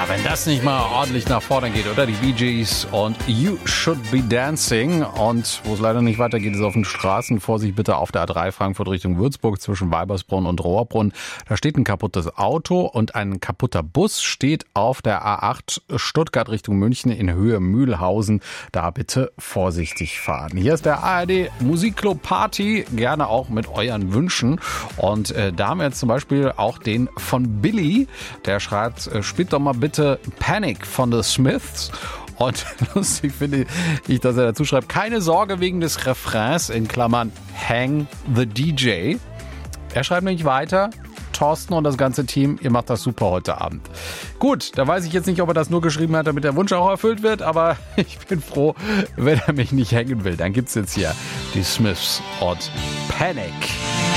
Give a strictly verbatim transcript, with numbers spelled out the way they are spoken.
wenn das nicht mal ordentlich nach vorne geht, oder? Die Bee Gees und You Should Be Dancing. Und wo es leider nicht weitergeht, ist auf den Straßen. Vorsicht bitte auf der A drei Frankfurt Richtung Würzburg zwischen Weibersbrunn und Rohrbrunn. Da steht ein kaputtes Auto und ein kaputter Bus steht auf der A acht Stuttgart Richtung München in Höhe Mühlhausen. Da bitte vorsichtig fahren. Hier ist der A R D Musikclub Party. Gerne auch mit euren Wünschen. Und äh, da haben wir jetzt zum Beispiel auch den von Billy. Der schreibt, äh, spielt doch mal bitte Panic von The Smiths. Und lustig finde ich, dass er dazu schreibt, keine Sorge wegen des Refrains, in Klammern Hang the D J. Er schreibt nämlich weiter, Thorsten und das ganze Team, ihr macht das super heute Abend. Gut, da weiß ich jetzt nicht, ob er das nur geschrieben hat, damit der Wunsch auch erfüllt wird, aber ich bin froh, wenn er mich nicht hängen will. Dann gibt's jetzt hier die Smiths und Panic.